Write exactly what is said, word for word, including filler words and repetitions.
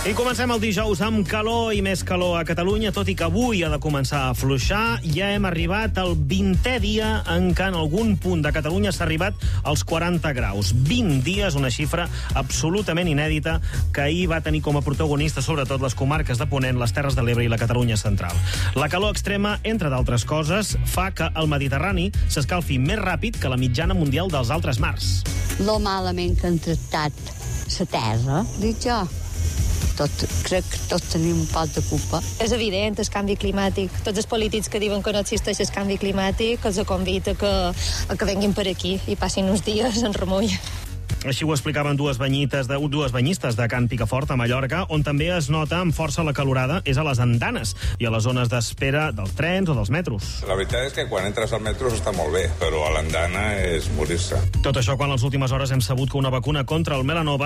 I comencem el dijous amb calor i més calor a Catalunya, tot i que avui ha de començar a afluixar. Ja hem arribat al vintè dia en què en algun punt de Catalunya s'ha arribat als quaranta graus. vint dies, una xifra absolutament inèdita que ahir va tenir com a protagonista sobretot les comarques de Ponent, les Terres de l'Ebre i la Catalunya central. La calor extrema, entre d'altres coses, fa que el Mediterrani s'escalfi més ràpid que la mitjana mundial dels altres mars. Lo malament que han tractat la terra, dic jo. Tot, crec que tots tenim un pot de culpa. És evident, el canvi climàtic. Tots els polítics que diuen que no existeix el canvi climàtic els convida que, a que venguin per aquí i passin uns dies en remull. Així ho explicaven dues banyites de, dues banyistes de Can Picafort, a Mallorca, on també es nota amb força la calorada és a les andanes i a les zones d'espera dels trens o dels metros. La veritat és que quan entres al metro està molt bé, però a l'andana és morir-se. Tot això quan a les últimes hores hem sabut que una vacuna contra el melanoma